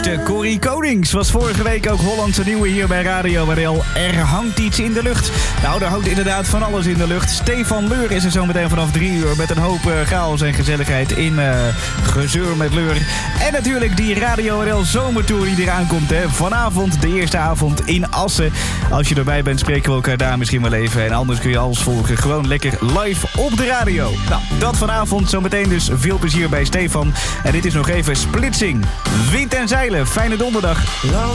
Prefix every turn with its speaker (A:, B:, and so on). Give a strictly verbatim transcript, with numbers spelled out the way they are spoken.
A: hoorde Corrie Konings. Was vorige week ook Hollandse Nieuwe hier bij Radio R L. Er hangt iets in de lucht. Nou, er hangt inderdaad van alles in de lucht. Stefan Leur is er zo meteen vanaf drie uur met een hoop uh, chaos en gezelligheid in uh, Gezeur met Leur. En natuurlijk die Radio R L zomertour die eraan komt. Hè. Vanavond de eerste avond in Assen. Als je erbij bent, spreken we elkaar daar misschien wel even. En anders kun je alles volgen. Gewoon lekker live op de radio. Nou, dat vanavond. Zometeen dus veel plezier bij Stefan. En dit is nog even Splitsing. Wind en zeilen. Fijne donderdag.